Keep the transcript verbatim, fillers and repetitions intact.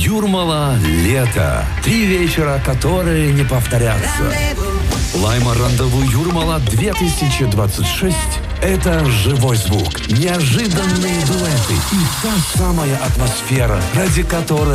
Юрмала лето. Три вечера, которые не повторятся. Лайма Рандеву Юрмала две тысячи двадцать шесть – это живой звук, неожиданные дуэты и та самая атмосфера, ради которой